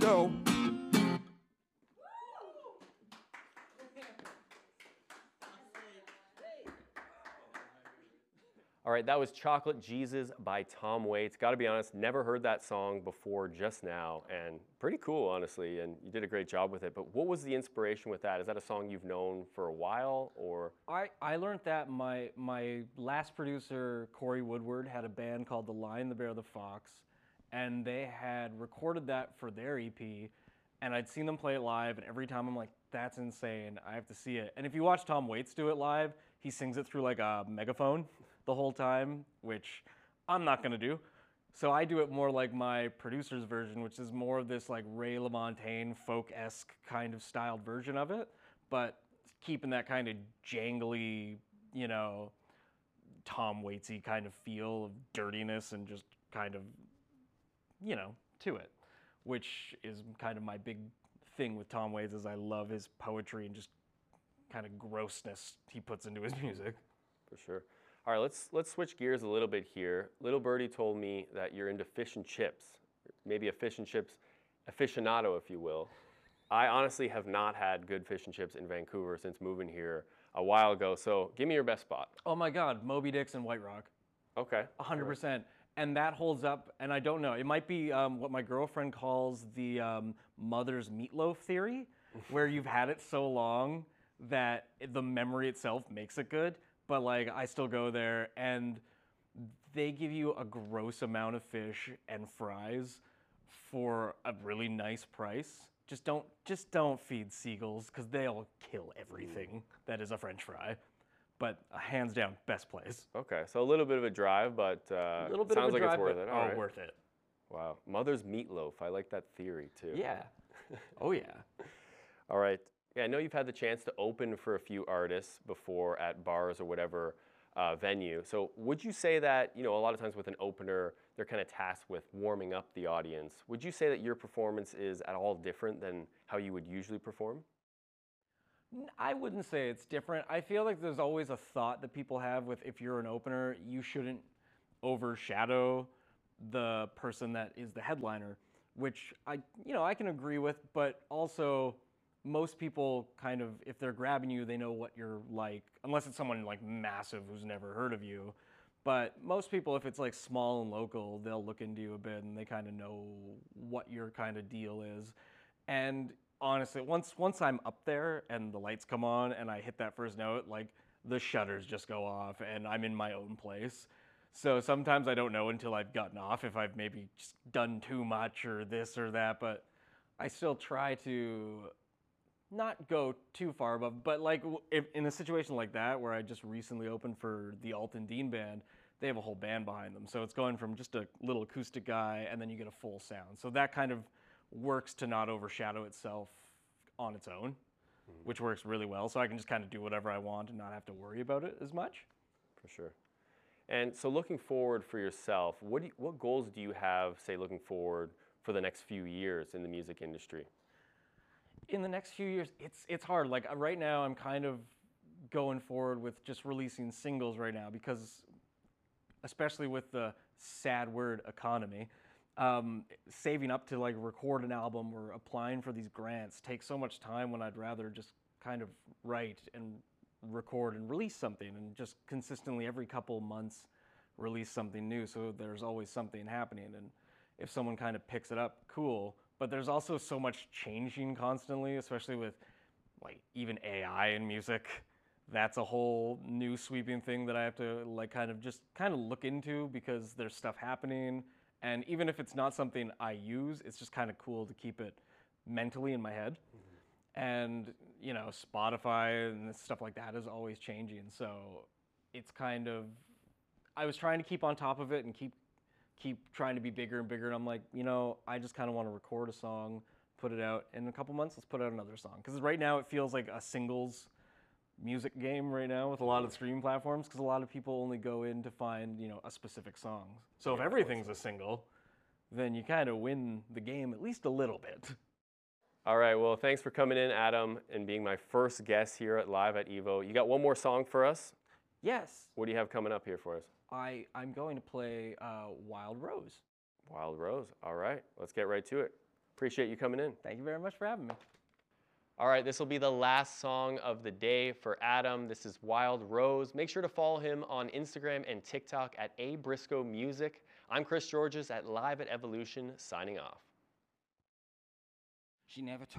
go. All right, that was Chocolate Jesus by Tom Waits. Got to be honest, never heard that song before just now, and pretty cool, honestly, and you did a great job with it. But what was the inspiration with that? Is that a song you've known for a while, or? I learned that my last producer, Corey Woodward, had a band called The Lion, the Bear, the Fox, and they had recorded that for their EP, and I'd seen them play it live, and every time I'm like, that's insane, I have to see it. And if you watch Tom Waits do it live, he sings it through like a megaphone the whole time, which I'm not gonna do. So I do it more like my producer's version, which is more of this like Ray LaMontagne folk-esque kind of styled version of it, but keeping that kind of jangly, you know, Tom Waitsy kind of feel of dirtiness and just kind of, you know, to it, which is kind of my big thing with Tom Waits is I love his poetry and just kind of grossness he puts into his music. For sure. All right, let's switch gears a little bit here. Little Birdie told me that you're into fish and chips, maybe a fish and chips aficionado, if you will. I honestly have not had good fish and chips in Vancouver since moving here a while ago, so give me your best spot. Oh my God, Moby Dick's and White Rock. Okay. 100%. And that holds up, and I don't know. It might be what my girlfriend calls the mother's meatloaf theory, where you've had it so long that the memory itself makes it good. But like, I still go there, and they give you a gross amount of fish and fries for a really nice price. Just don't feed seagulls, because they'll kill everything that is a French fry. But hands down, best place. Okay, so a little bit of a drive, but A little bit sounds of a like drive, it's worth but it. All right. worth it. Wow, mother's meatloaf. I like that theory too. Yeah. Oh yeah. All right. Yeah, I know you've had the chance to open for a few artists before at bars or whatever venue. So would you say that, you know, a lot of times with an opener, they're kind of tasked with warming up the audience. Would you say that your performance is at all different than how you would usually perform? I wouldn't say it's different. I feel like there's always a thought that people have with if you're an opener, you shouldn't overshadow the person that is the headliner, which I can agree with, but also most people kind of, if they're grabbing you, they know what you're like, unless it's someone like massive who's never heard of you. But most people, if it's like small and local, they'll look into you a bit and they kind of know what your kind of deal is. And honestly, once I'm up there and the lights come on and I hit that first note, like the shutters just go off and I'm in my own place. So sometimes I don't know until I've gotten off if I've maybe just done too much or this or that, but I still try to not go too far above, but like if, in a situation like that where I just recently opened for the Alton Dean band, they have a whole band behind them. So it's going from just a little acoustic guy and then you get a full sound. So that kind of works to not overshadow itself on its own, which works really well. So I can just kind of do whatever I want and not have to worry about it as much. For sure. And so looking forward for yourself, what goals do you have, say, looking forward for the next few years in the music industry? In the next few years, it's hard. Like right now, I'm kind of going forward with just releasing singles right now because, especially with the sad word economy, saving up to like record an album or applying for these grants takes so much time when I'd rather just kind of write and record and release something and just consistently every couple of months release something new so there's always something happening, and if someone kind of picks it up, cool. But there's also so much changing constantly, especially with like even AI in music. That's a whole new sweeping thing that I have to like kind of look into because there's stuff happening. And even if it's not something I use, it's just kind of cool to keep it mentally in my head. And, you know, Spotify and stuff like that is always changing. So it's kind of, I was trying to keep on top of it and keep trying to be bigger and bigger. And I'm like, you know, I just kind of want to record a song, put it out. In a couple months, let's put out another song. Because right now it feels like a singles music game right now with a lot of streaming platforms, because a lot of people only go in to find, you know, a specific song. So if everything's a single, then you kind of win the game at least a little bit. All right, well, thanks for coming in, Adam, and being my first guest here at Live at Evo. You got one more song for us? Yes. What do you have coming up here for us? I'm going to play Wild Rose. Wild Rose. All right, let's get right to it. Appreciate you coming in. Thank you very much for having me. All right, this will be the last song of the day for Adam. This is Wild Rose. Make sure to follow him on Instagram and TikTok at abriscoe music. I'm Chris Georges at Live at Evolution, signing off. She never told